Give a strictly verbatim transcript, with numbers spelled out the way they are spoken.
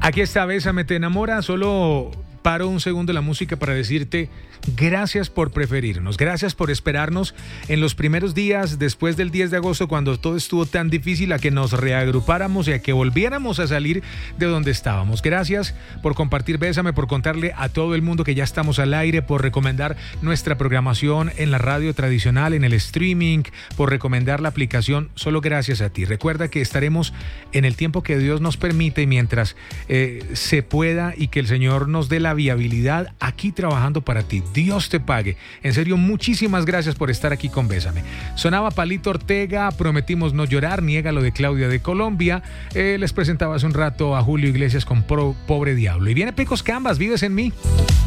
Aquí está Bésame te enamora. Solo paro un segundo la música para decirte gracias por preferirnos, gracias por esperarnos en los primeros días después del diez de agosto, cuando todo estuvo tan difícil, a que nos reagrupáramos y a que volviéramos a salir de donde estábamos. Gracias por compartir Bésame, por contarle a todo el mundo que ya estamos al aire, por recomendar nuestra programación en la radio tradicional, en el streaming, por recomendar la aplicación. Solo gracias a ti. Recuerda que estaremos en el tiempo que Dios nos permite, mientras eh, se pueda, y que el Señor nos dé la viabilidad, aquí trabajando para ti. Dios te pague. En serio, muchísimas gracias por estar aquí con Bésame. Sonaba Palito Ortega, Prometimos no llorar, Niégalo, de Claudia de Colombia. Eh, les presentaba hace un rato a Julio Iglesias con Pro, Pobre Diablo. Y viene Pecos Canvas, Vives en mí.